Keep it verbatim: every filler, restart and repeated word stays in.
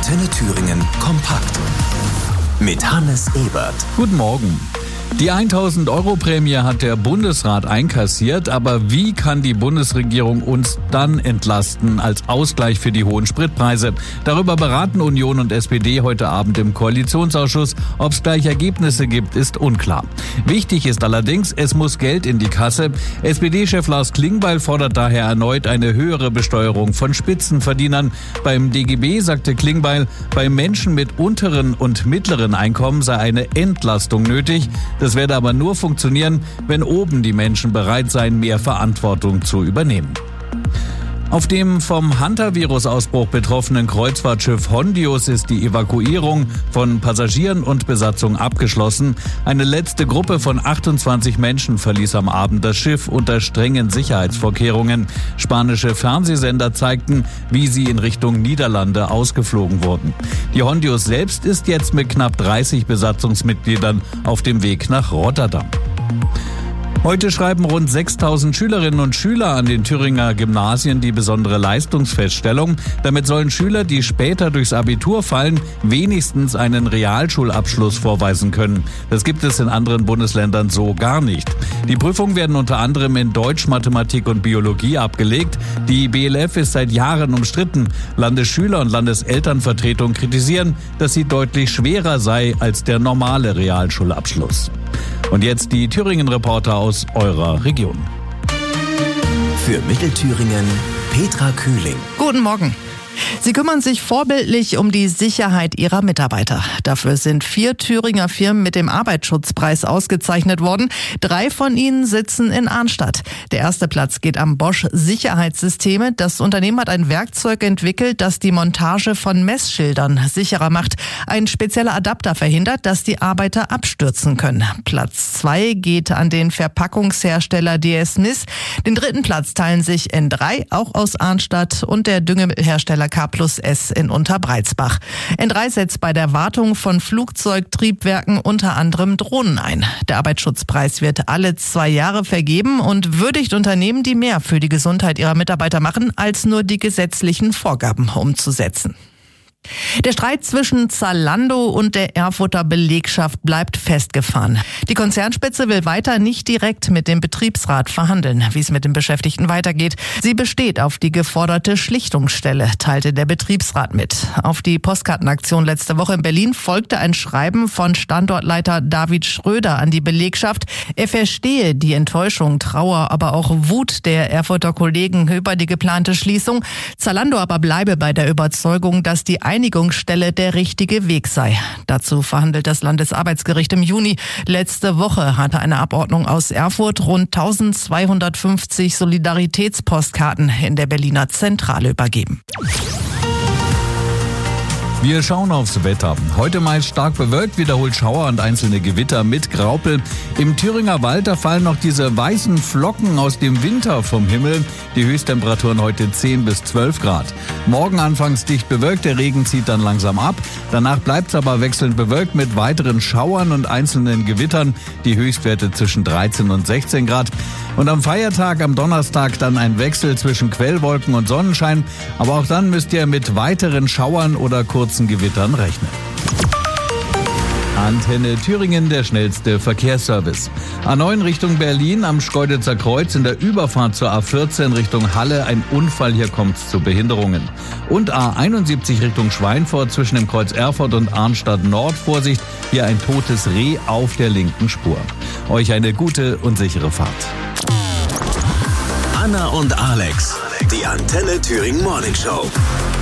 Antenne Thüringen kompakt mit Hannes Ebert. Guten Morgen. Die tausend Euro Prämie hat der Bundesrat einkassiert, aber wie kann die Bundesregierung uns dann entlasten als Ausgleich für die hohen Spritpreise? Darüber beraten Union und S P D heute Abend im Koalitionsausschuss. Ob es gleich Ergebnisse gibt, ist unklar. Wichtig ist allerdings, es muss Geld in die Kasse. S P D-Chef Lars Klingbeil fordert daher erneut eine höhere Besteuerung von Spitzenverdienern. Beim D G B sagte Klingbeil, bei Menschen mit unteren und mittleren Einkommen sei eine Entlastung nötig. Das werde aber nur funktionieren, wenn oben die Menschen bereit seien, mehr Verantwortung zu übernehmen. Auf dem vom Hantavirus-Ausbruch betroffenen Kreuzfahrtschiff Hondius ist die Evakuierung von Passagieren und Besatzung abgeschlossen. Eine letzte Gruppe von achtundzwanzig Menschen verließ am Abend das Schiff unter strengen Sicherheitsvorkehrungen. Spanische Fernsehsender zeigten, wie sie in Richtung Niederlande ausgeflogen wurden. Die Hondius selbst ist jetzt mit knapp dreißig Besatzungsmitgliedern auf dem Weg nach Rotterdam. Heute schreiben rund sechstausend Schülerinnen und Schüler an den Thüringer Gymnasien die besondere Leistungsfeststellung. Damit sollen Schüler, die später durchs Abitur fallen, wenigstens einen Realschulabschluss vorweisen können. Das gibt es in anderen Bundesländern so gar nicht. Die Prüfungen werden unter anderem in Deutsch, Mathematik und Biologie abgelegt. Die B L F ist seit Jahren umstritten. Landesschüler- und Landeselternvertretungen kritisieren, dass sie deutlich schwerer sei als der normale Realschulabschluss. Und jetzt die Thüringen-Reporter aus eurer Region. Für Mittelthüringen Petra Kühling. Guten Morgen. Sie kümmern sich vorbildlich um die Sicherheit ihrer Mitarbeiter. Dafür sind vier Thüringer Firmen mit dem Arbeitsschutzpreis ausgezeichnet worden. Drei von ihnen sitzen in Arnstadt. Der erste Platz geht am Bosch Sicherheitssysteme. Das Unternehmen hat ein Werkzeug entwickelt, das die Montage von Messschildern sicherer macht. Ein spezieller Adapter verhindert, dass die Arbeiter abstürzen können. Platz zwei geht an den Verpackungshersteller D S Smith. Den dritten Platz teilen sich N drei, auch aus Arnstadt, und der Düngehersteller K plus S in Unterbreitsbach. N drei setzt bei der Wartung von Flugzeugtriebwerken unter anderem Drohnen ein. Der Arbeitsschutzpreis wird alle zwei Jahre vergeben und würdigt Unternehmen, die mehr für die Gesundheit ihrer Mitarbeiter machen, als nur die gesetzlichen Vorgaben umzusetzen. Der Streit zwischen Zalando und der Erfurter Belegschaft bleibt festgefahren. Die Konzernspitze will weiter nicht direkt mit dem Betriebsrat verhandeln, wie es mit den Beschäftigten weitergeht. Sie besteht auf die geforderte Schlichtungsstelle, teilte der Betriebsrat mit. Auf die Postkartenaktion letzte Woche in Berlin folgte ein Schreiben von Standortleiter David Schröder an die Belegschaft. Er verstehe die Enttäuschung, Trauer, aber auch Wut der Erfurter Kollegen über die geplante Schließung. Zalando aber bleibe bei der Überzeugung, dass die Einigungsstelle der richtige Weg sei. Dazu verhandelt das Landesarbeitsgericht im Juni. Letzte Woche hatte eine Abordnung aus Erfurt rund eintausendzweihundertfünfzig Solidaritätspostkarten in der Berliner Zentrale übergeben. Wir schauen aufs Wetter. Heute meist stark bewölkt, wiederholt Schauer und einzelne Gewitter mit Graupel. Im Thüringer Wald, da fallen noch diese weißen Flocken aus dem Winter vom Himmel. Die Höchsttemperaturen heute zehn bis zwölf Grad. Morgen anfangs dicht bewölkt, der Regen zieht dann langsam ab. Danach bleibt es aber wechselnd bewölkt mit weiteren Schauern und einzelnen Gewittern. Die Höchstwerte zwischen dreizehn und sechzehn Grad. Und am Feiertag, am Donnerstag, dann ein Wechsel zwischen Quellwolken und Sonnenschein. Aber auch dann müsst ihr mit weiteren Schauern oder kurzen Gewittern rechnen. Antenne Thüringen, der schnellste Verkehrsservice. A neun Richtung Berlin am Schkeuditzer Kreuz in der Überfahrt zur A vierzehn Richtung Halle ein Unfall, hier kommt es zu Behinderungen. Und A einundsiebzig Richtung Schweinfurt zwischen dem Kreuz Erfurt und Arnstadt Nord, Vorsicht, hier ein totes Reh auf der linken Spur. Euch eine gute und sichere Fahrt. Anna und Alex, die Antenne Thüringen Morning Show.